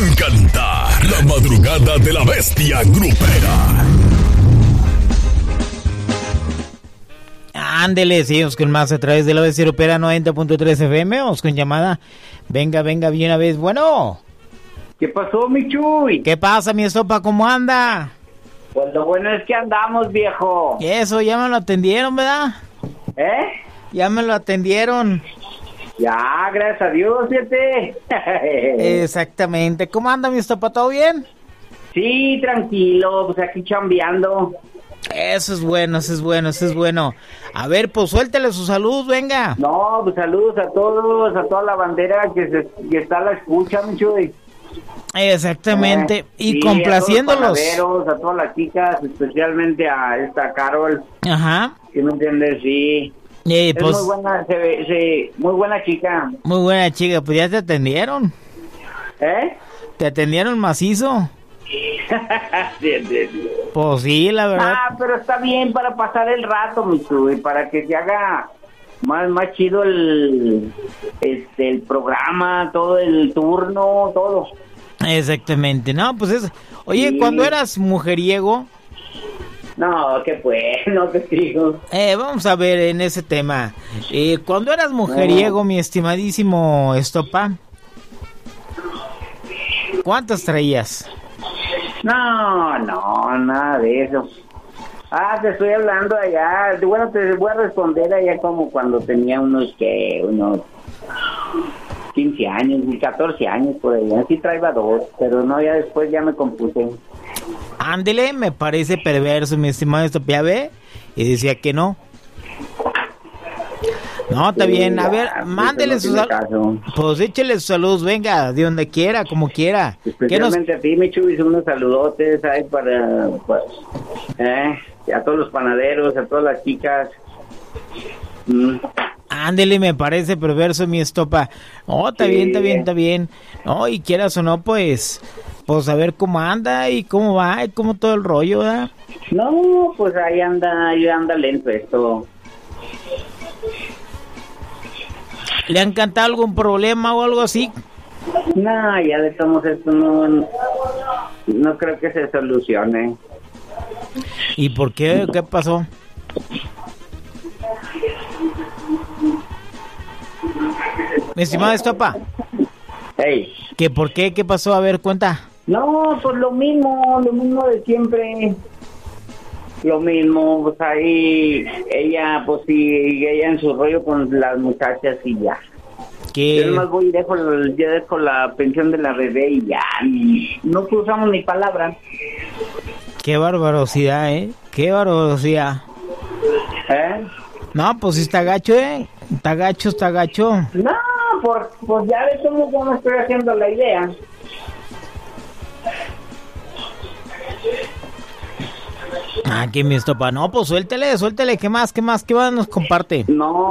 encantar. La madrugada de la bestia grupera. Ándele, seguimos con más a través de la bestia grupera 90.3 FM. Vamos con llamada. Venga, bien una vez. Bueno. ¿Qué pasó, mi Chuy? ¿Qué pasa, mi estopa? ¿Cómo anda? Pues lo bueno es que andamos, viejo. Eso, ya me lo atendieron, ¿verdad? Ya me lo atendieron. Ya, gracias a Dios, fíjate. Exactamente. ¿Cómo anda, mi estopa? ¿Todo bien? Sí, tranquilo, pues aquí chambeando. Eso es bueno, eso es bueno, eso es bueno. A ver, pues suéltele su salud, venga. No, pues saludos a todos, a toda la bandera que está a la escucha, mi Chuy. Exactamente, y sí, complaciéndolos. A todas las chicas, especialmente a esta Carol. Ajá. ¿Sí me entiendes? Sí. Es pues, muy buena, muy buena chica. Muy buena chica, pues ya te atendieron. ¿Te atendieron macizo? Sí. Pues sí, la verdad. Pero está bien para pasar el rato, mi Chuy, para que se haga más chido el programa, todo el turno, todo. Exactamente, no, pues es... Oye, sí. Cuando eras mujeriego... No, que pues, no te digo. Vamos a ver en ese tema. Cuando eras mujeriego, mi estimadísimo Estopa, ¿cuántas traías? No, nada de eso. Te estoy hablando allá. Bueno, te voy a responder allá como cuando tenía unos 15 años, 14 años por allá. Sí traía 2, pero no, ya después ya me compuse. Ándele, me parece perverso, mi estimado Estopa, ¿ve? Y decía que no. No, está bien. A ver, mándele sus saludos. Pues échele sus saludos, venga, de donde quiera, como quiera. Especialmente a ti, mi Chuy, unos saludotes ahí para a todos los panaderos, a todas las chicas. Ándele, me parece perverso, mi Estopa. No, está bien. No, y quieras o no, pues a ver cómo anda y cómo va y cómo todo el rollo, ¿verdad? No, pues ahí anda lento esto. ¿Le han cantado algún problema o algo así? No, ya de todos esto no creo que se solucione. ¿Y por qué? ¿Qué pasó? Mi estimado Estopa. Hey. ¿Qué por qué? ¿Qué pasó? A ver, cuenta. No, pues lo mismo de siempre. Lo mismo, pues ahí ella en su rollo con las muchachas y ya. ¿Qué? Yo nomás voy y dejo la pensión de la bebé y ya, y no cruzamos ni palabra. Qué barbarosidad, qué barbarosidad. No, pues está gacho, está gacho. No, pues ya ves cómo ya me estoy haciendo la idea. Que mi Estopa, no, pues suéltele, ¿qué más nos comparte? No,